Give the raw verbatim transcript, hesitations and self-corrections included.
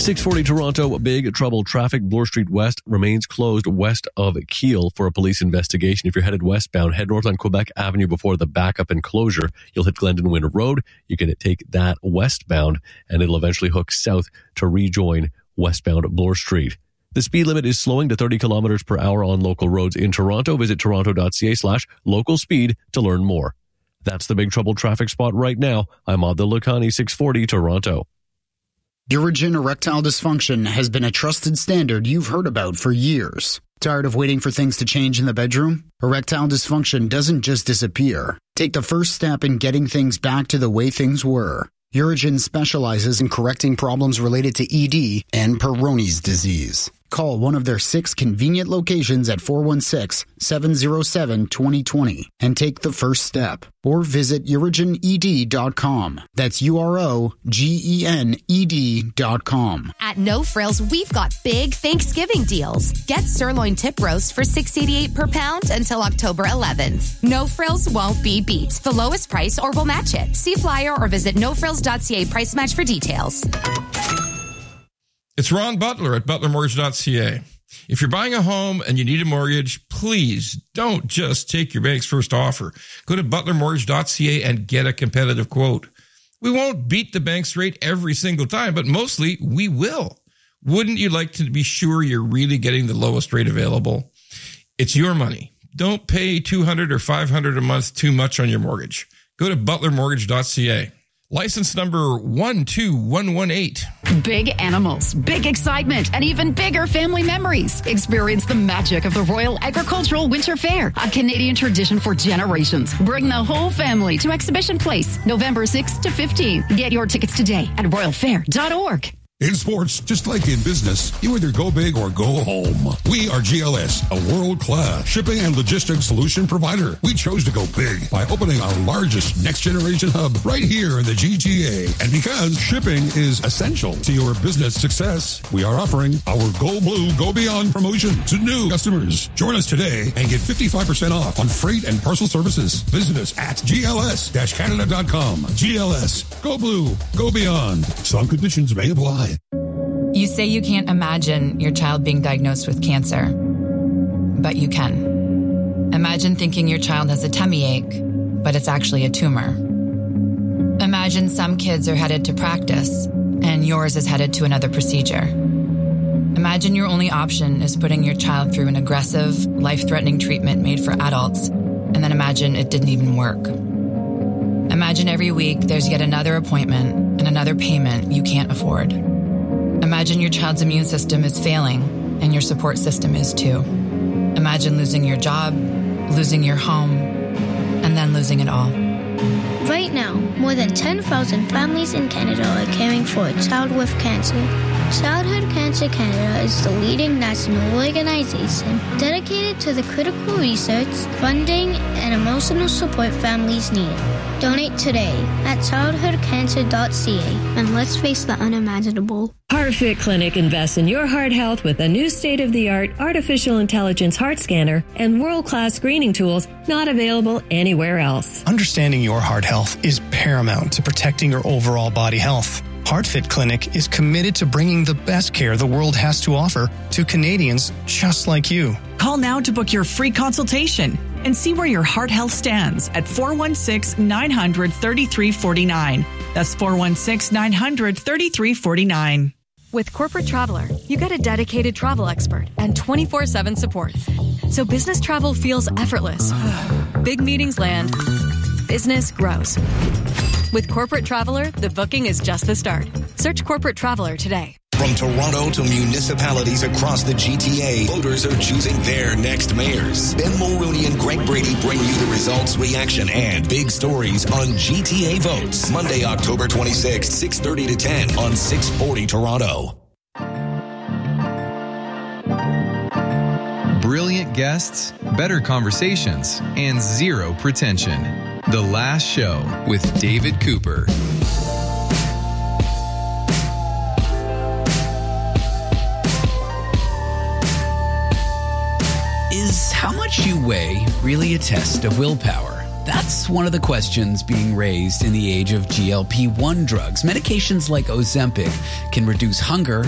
six forty Toronto, big trouble. Traffic, Bloor Street West remains closed west of Kiel for a police investigation. If you're headed westbound, head north on Quebec Avenue before the backup and closure. You'll hit Glendon Winter Road. You can take that westbound, and it'll eventually hook south to rejoin westbound Bloor Street. The speed limit is slowing to thirty kilometers per hour on local roads in Toronto. Visit toronto.ca slash local speed to learn more. That's the Big Trouble traffic spot right now. I'm Adil Lakhani, six forty Toronto. Urigen erectile dysfunction has been a trusted standard you've heard about for years. Tired of waiting for things to change in the bedroom? Erectile dysfunction doesn't just disappear. Take the first step in getting things back to the way things were. Urigen specializes in correcting problems related to E D and Peyronie's disease. Call one of their six convenient locations at four one six, seven zero seven, two zero two zero and take the first step. Or visit urigen e d dot com. That's U R O G E N E D dot com. At No Frills, we've got big Thanksgiving deals. Get sirloin tip roast for six dollars and eighty-eight cents per pound until October eleventh. No Frills won't be beat. The lowest price or we'll match it. See flyer or visit no frills dot c a price match for details. It's Ron Butler at butler mortgage dot c a. If you're buying a home and you need a mortgage, please don't just take your bank's first offer. Go to butler mortgage dot c a and get a competitive quote. We won't beat the bank's rate every single time, but mostly we will. Wouldn't you like to be sure you're really getting the lowest rate available? It's your money. Don't pay two hundred dollars or five hundred dollars a month too much on your mortgage. Go to butler mortgage dot c a. License number one two one one eight. Big animals, big excitement, and even bigger family memories. Experience the magic of the Royal Agricultural Winter Fair, a Canadian tradition for generations. Bring the whole family to Exhibition Place, November sixth to fifteenth. Get your tickets today at royal fair dot org. In sports, just like in business, you either go big or go home. We are G L S, a world-class shipping and logistics solution provider. We chose to go big by opening our largest next-generation hub right here in the G T A. And because shipping is essential to your business success, we are offering our Go Blue, Go Beyond promotion to new customers. Join us today and get fifty-five percent off on freight and parcel services. Visit us at G L S Canada dot com. G L S, Go Blue, Go Beyond. Some conditions may apply. You say you can't imagine your child being diagnosed with cancer, but you can. Imagine thinking your child has a tummy ache, but it's actually a tumor. Imagine some kids are headed to practice, and yours is headed to another procedure. Imagine your only option is putting your child through an aggressive, life-threatening treatment made for adults, and then imagine it didn't even work. Imagine every week there's yet another appointment and another payment you can't afford. Imagine your child's immune system is failing, and your support system is too. Imagine losing your job, losing your home, and then losing it all. Right now, more than ten thousand families in Canada are caring for a child with cancer. Childhood Cancer Canada is the leading national organization dedicated to the critical research, funding, and emotional support families need. Donate today at childhood cancer dot c a and let's face the unimaginable. HeartFit Clinic invests in your heart health with a new state-of-the-art artificial intelligence heart scanner and world-class screening tools not available anywhere else. Understanding your heart health is paramount to protecting your overall body health. HeartFit Clinic is committed to bringing the best care the world has to offer to Canadians just like you. Call now to book your free consultation and see where your heart health stands at four one six, nine hundred, thirty-three forty-nine. That's four one six, nine hundred, thirty-three forty-nine. With Corporate Traveler, you get a dedicated travel expert and twenty-four seven support. So business travel feels effortless. Big meetings land. Business grows. With Corporate Traveler, the booking is just the start. Search Corporate Traveler today. From Toronto to municipalities across the G T A, voters are choosing their next mayors. Ben Mulrooney and Greg Brady bring you the results, reaction, and big stories on G T A Votes. Monday, October twenty-sixth, six thirty to ten on six forty Toronto. Brilliant guests, better conversations, and zero pretension. The Last Show with David Cooper. Is how much you weigh really a test of willpower? That's one of the questions being raised in the age of G L P one drugs. Medications like Ozempic can reduce hunger